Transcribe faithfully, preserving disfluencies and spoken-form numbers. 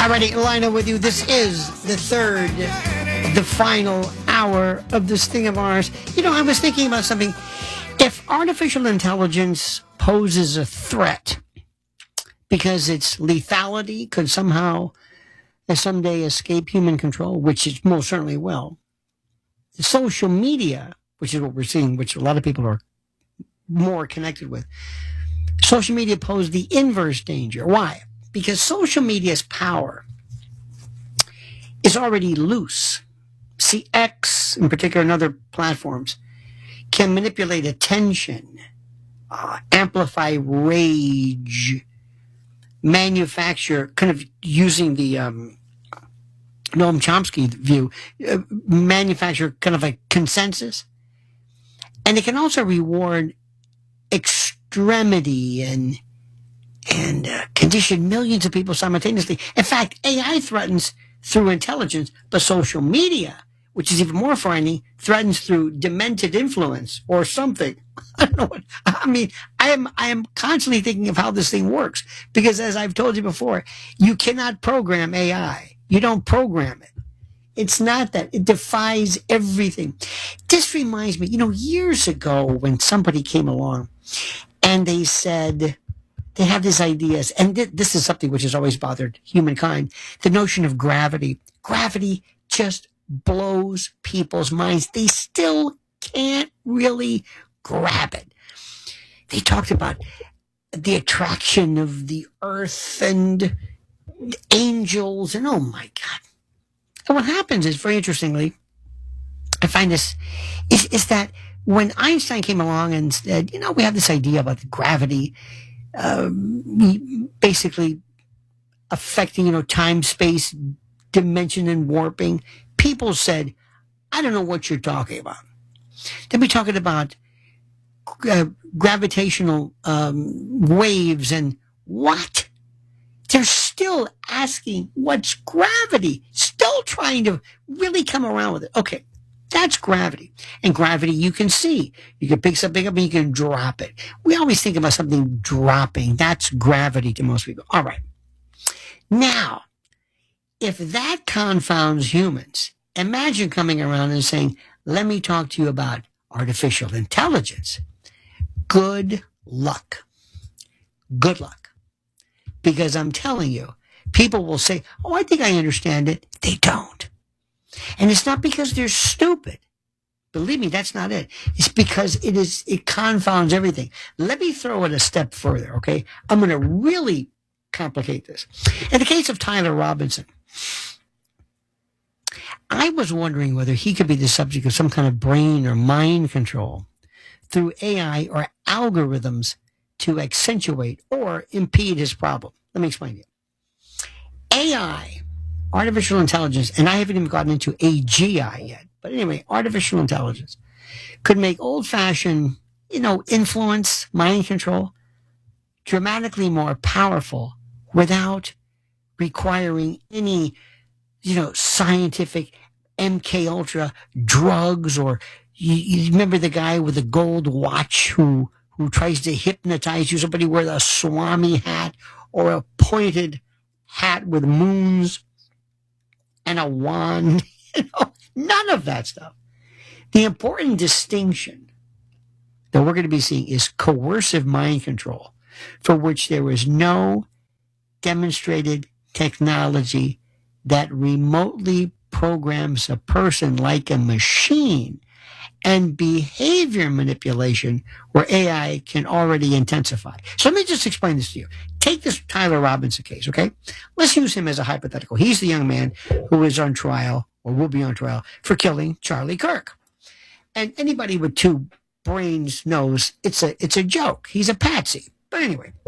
Alrighty, Lionel with you. This is the third, the final hour of this thing of ours. You know, I was thinking about something. If artificial intelligence poses a threat because its lethality could somehow someday escape human control, which it most certainly will, social media, which is what we're seeing, which a lot of people are more connected with, social media pose the inverse danger. Why? Because social media's power is already loose. See, X, in particular, and other platforms, can manipulate attention, uh, amplify rage, manufacture, kind of using the um, Noam Chomsky view, uh, manufacture kind of a consensus. And it can also reward extremity and and uh, condition millions of people simultaneously. In fact, A I threatens through intelligence, but social media, which is even more frightening, threatens through demented influence or something. I don't know what, I mean, I am, I am constantly thinking of how this thing works, because as I've told you before, you cannot program A I. You don't program it. It's not that. It defies everything. This reminds me, you know, years ago when somebody came along and they said, they have these ideas, and th- this is something which has always bothered humankind, the notion of gravity. Gravity just blows people's minds. They still can't really grab it. They talked about the attraction of the earth and angels, and oh my God. And what happens is, very interestingly, I find this, is, is that when Einstein came along and said, you know, we have this idea about gravity, um, basically affecting, you know, time, space, dimension, and warping, people said, I don't know what you're talking about. They'll be talking about uh, gravitational um, waves and what? They're still asking, what's gravity? Still trying to really come around with it. Okay, that's gravity. And gravity you can see. You can pick something up and you can drop it. We always think about something dropping. That's gravity to most people. All right. Now, if that confounds humans, imagine coming around and saying, let me talk to you about artificial intelligence. Good luck. Good luck. Because I'm telling you, people will say, oh, I think I understand it. They don't. And it's not because they're stupid. Believe me, that's not it. It's because it is, it confounds everything. Let me throw it a step further, okay? I'm going to really complicate this. In the case of Tyler Robinson, I was wondering whether he could be the subject of some kind of brain or mind control through A I or algorithms to accentuate or impede his problem. Let me explain to you. A I, artificial intelligence, and I haven't even gotten into A G I yet, but anyway, artificial intelligence could make old-fashioned, you know, influence, mind control, dramatically more powerful without requiring any, you know, scientific M K Ultra drugs, or you, you remember the guy with the gold watch who who tries to hypnotize you, somebody wears a Swami hat or a pointed hat with moons and a wand. You know, none of that stuff. The important distinction that we're going to be seeing is coercive mind control, for which there is no demonstrated technology that remotely programs a person like a machine, and behavior manipulation where A I can already intensify. So let me just explain this to you. Take this Tyler Robinson case, okay? Let's use him as a hypothetical. He's the young man who is on trial, or will be on trial, for killing Charlie Kirk. And anybody with two brains knows it's a it's a joke. He's a patsy. But anyway,